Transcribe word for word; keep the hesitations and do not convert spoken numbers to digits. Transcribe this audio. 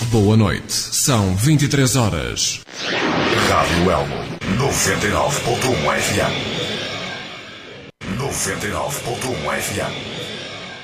boa noite. São vinte e três horas. Rádio Elmo, noventa e nove ponto um F M. noventa e nove ponto um F M.